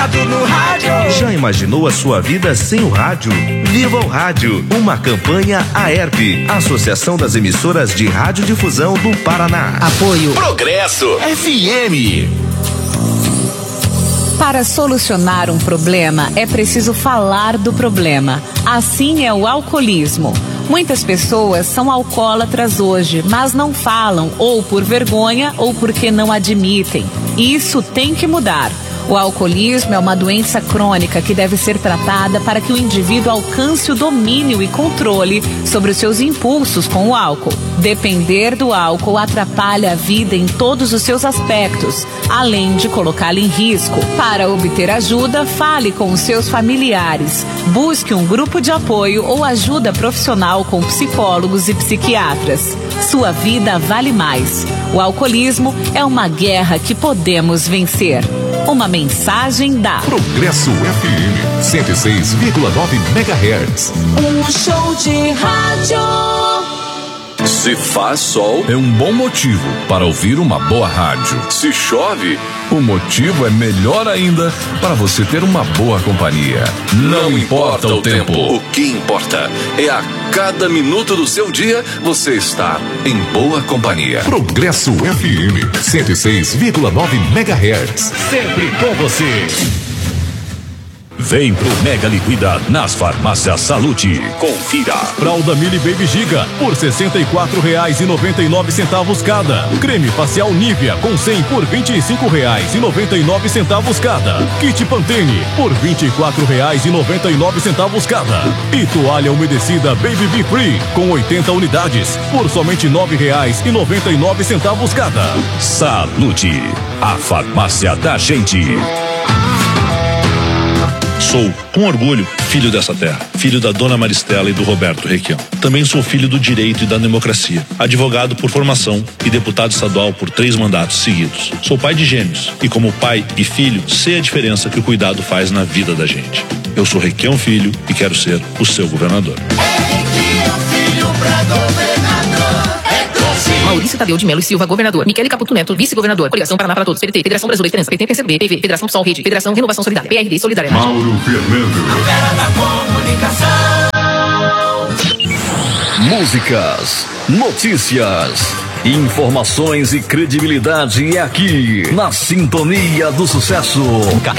ligado no rádio. Já imaginou a sua vida sem o rádio? Viva o Rádio, uma campanha AERP, Associação das Emissoras de Radiodifusão do Paraná. Apoio Progresso FM. Para solucionar um problema, é preciso falar do problema. Assim é o alcoolismo. Muitas pessoas são alcoólatras hoje, mas não falam, ou por vergonha, ou porque não admitem. Isso tem que mudar. O alcoolismo é uma doença crônica que deve ser tratada para que o indivíduo alcance o domínio e controle sobre os seus impulsos com o álcool. Depender do álcool atrapalha a vida em todos os seus aspectos, além de colocá-la em risco. Para obter ajuda, fale com os seus familiares. Busque um grupo de apoio ou ajuda profissional com psicólogos e psiquiatras. Sua vida vale mais. O alcoolismo é uma guerra que podemos vencer. Uma mensagem da Progresso FM 106,9 MHz. Um show de rádio. Se faz sol, é um bom motivo para ouvir uma boa rádio. Se chove, o motivo é melhor ainda para você ter uma boa companhia. Não importa o tempo. O que importa é a cada minuto do seu dia você estar em boa companhia. Progresso FM 106,9 MHz. Sempre com você. Vem pro Mega Liquida nas farmácias Salute. Confira. Fralda Mili Baby Giga por R$ 64,99 cada. Creme facial Nivea com 100 por R$ 25,99 cada. Kit Pantene por R$ 24,99 cada. E toalha umedecida Baby Be Free com 80 unidades por somente R$ 9,99 cada. Salute, a farmácia da gente. Sou, com orgulho, filho dessa terra, filho da Dona Maristela e do Roberto Requião. Também sou filho do direito e da democracia, advogado por formação e deputado estadual por 3 mandatos seguidos. Sou pai de gêmeos e, como pai e filho, sei a diferença que o cuidado faz na vida da gente. Eu sou Requião Filho e quero ser o seu governador. Requião Filho pra governador. Maurício Tadeu de Melo e Silva, governador. Michele Caputo Neto, vice-governador. Coligação Paraná para Todos. PDT, Federação Brasileira de Esperança. PT, PCdoB, PV, Federação PSOL, Rede, Federação Renovação Solidária. PRD, Solidariedade. Mauro Fernando. A fera da comunicação. Músicas, notícias, informações e credibilidade é aqui, na Sintonia do Sucesso.